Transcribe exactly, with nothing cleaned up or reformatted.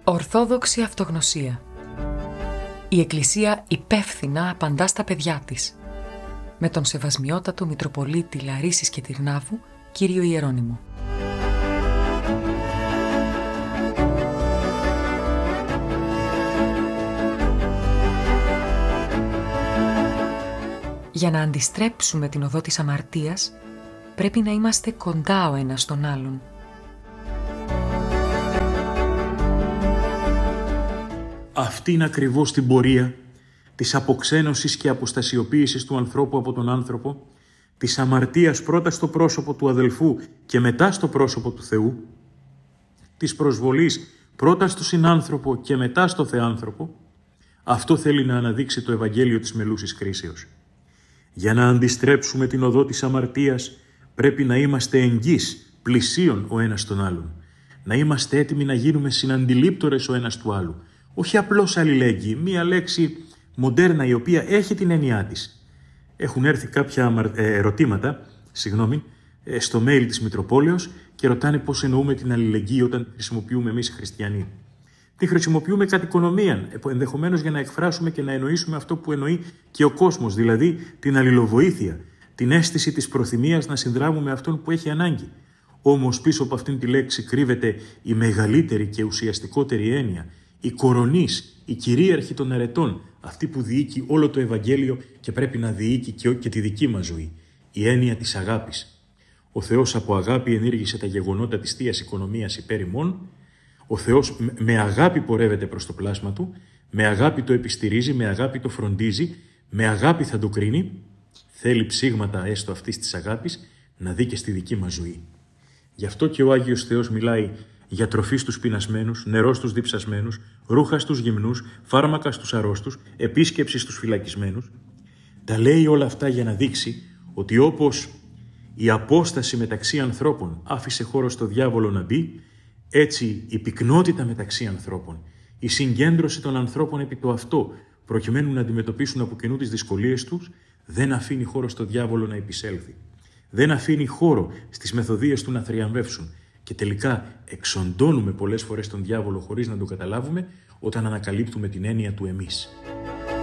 Ορθόδοξη αυτογνωσία. Η Εκκλησία υπεύθυνα απαντά στα παιδιά της. Με τον Σεβασμιότατο Μητροπολίτη Λαρίσης και Τυρνάβου, κύριο Ιερώνυμο. Για να αντιστρέψουμε την οδό της αμαρτίας, πρέπει να είμαστε κοντά ο ένας στον άλλον. Αυτή είναι ακριβώς την πορεία της αποξένωσης και αποστασιοποίησης του ανθρώπου από τον άνθρωπο, της αμαρτίας πρώτα στο πρόσωπο του αδελφού και μετά στο πρόσωπο του Θεού, της προσβολής πρώτα στο συνάνθρωπο και μετά στο θεάνθρωπο. Αυτό θέλει να αναδείξει το Ευαγγέλιο της μελούσης κρίσεως. Για να αντιστρέψουμε την οδό της αμαρτίας, πρέπει να είμαστε εγγύς, πλησίον ο ένας τον άλλον. Να είμαστε έτοιμοι να γίνουμε συναντιλήπτορες ο ένας του άλλου. Όχι απλώς αλληλέγγυοι, μία λέξη μοντέρνα η οποία έχει την έννοιά της. Έχουν έρθει κάποια ερωτήματα, συγγνώμη, στο mail της Μητροπόλεως και ρωτάνε πώς εννοούμε την αλληλεγγύη όταν χρησιμοποιούμε εμείς οι χριστιανοί. Την χρησιμοποιούμε κατ' οικονομίαν, ενδεχομένως για να εκφράσουμε και να εννοήσουμε αυτό που εννοεί και ο κόσμος, δηλαδή την αλληλοβοήθεια, την αίσθηση της προθυμίας να συνδράμουμε αυτόν που έχει ανάγκη. Όμως πίσω από αυτήν τη λέξη κρύβεται η μεγαλύτερη και ουσιαστικότερη έννοια, η κορονής, η κυρίαρχη των αρετών, αυτή που διοίκει όλο το Ευαγγέλιο και πρέπει να διοίκει και τη δική μας ζωή, η έννοια της αγάπης. Ο Θεός από αγάπη ενήργησε τα γεγονότα της Θείας Οικονομίας υπέρ ημών. Ο Θεός με αγάπη πορεύεται προς το πλάσμα Του, με αγάπη το επιστηρίζει, με αγάπη το φροντίζει, με αγάπη θα το κρίνει. Θέλει ψήγματα έστω αυτής της αγάπης να δει και στη δική μας ζωή. Γι' αυτό και ο Άγιος Θεός μιλάει για τροφή στους πεινασμένους, νερό στους διψασμένους, ρούχα στους γυμνούς, φάρμακα στους αρρώστους, επίσκεψη στους φυλακισμένους. Τα λέει όλα αυτά για να δείξει ότι όπως η απόσταση μεταξύ ανθρώπων άφησε χώρο στο διάβολο να μπει, έτσι η πυκνότητα μεταξύ ανθρώπων, η συγκέντρωση των ανθρώπων επί το αυτό, προκειμένου να αντιμετωπίσουν από κοινού τις δυσκολίες τους, δεν αφήνει χώρο στο διάβολο να επισέλθει. Δεν αφήνει χώρο στις μεθοδείες του να θριαμβεύσουν. Και τελικά εξοντώνουμε πολλές φορές τον διάβολο χωρίς να το καταλάβουμε όταν ανακαλύπτουμε την έννοια του εμείς.